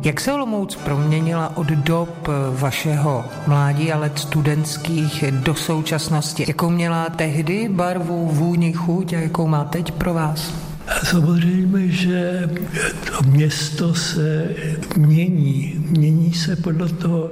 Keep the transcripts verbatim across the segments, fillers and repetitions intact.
Jak se Olomouc proměnila od dob vašeho mládí a let studentských do současnosti? Jakou měla tehdy barvu, vůni, chuť a jakou má teď pro vás? Samozřejmě, že to město se mění. Mění se podle toho,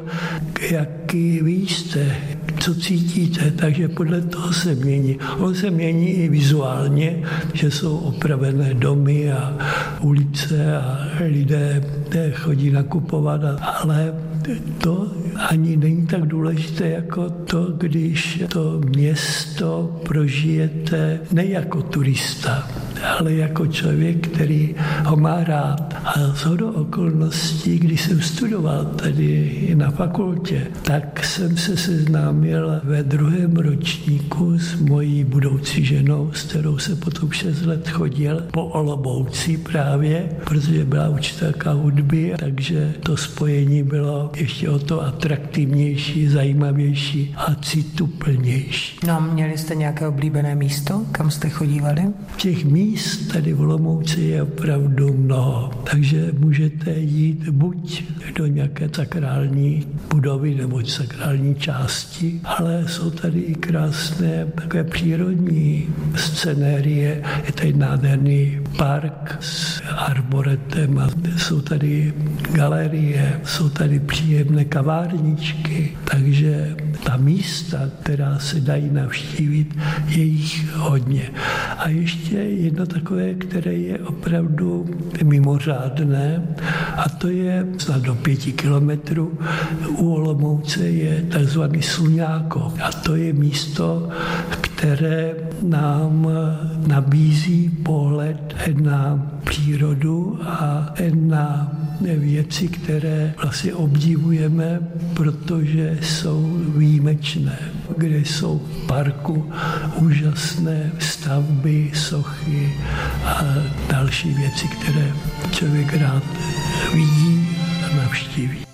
jaký vy jste, co cítíte, takže podle toho se mění. On se mění i vizuálně, že jsou opravené domy a ulice a lidé chodí nakupovat, ale to ani není tak důležité jako to, když to město prožijete ne jako turista, ale jako člověk, který ho má rád. A shodou okolností, když jsem studoval tady na fakultě, tak jsem se seznámil ve druhém ročníku s mojí budoucí ženou, s kterou se potom šest let chodil po Olomouci právě, protože byla učitelka hudby, takže to spojení bylo ještě o to atraktivnější, zajímavější a cituplnější. No a měli jste nějaké oblíbené místo, kam jste chodívali? Těch míst tady v Olomouci je opravdu mnoho, takže můžete jít buď do nějaké sakrální budovy nebo sakrální části, ale jsou tady i krásné takové přírodní scenérie. Je tady nádherný park s arboretem a jsou tady galerie, jsou tady příjemné kavárničky, takže ta místa, která se dají navštívit, je jich hodně. A ještě jedno takové, které je opravdu mimořádné, a to je snad do pěti kilometrů u Olomouce je takzvaný Sluňáko. A to je místo, které nám nabízí pohled na přírodu a na věci, které vlastně obdivujeme, protože jsou výjimečné, kde jsou v parku úžasné stavby, sochy a další věci, které člověk rád vidí a navštíví.